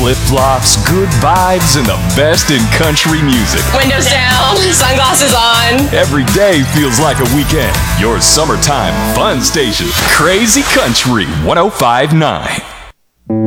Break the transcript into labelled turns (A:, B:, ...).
A: flip-flops, good vibes, and the best in country music.
B: Windows down, sunglasses on.
A: Every day feels like a weekend. Your summertime fun station, Crazy Country 105.9.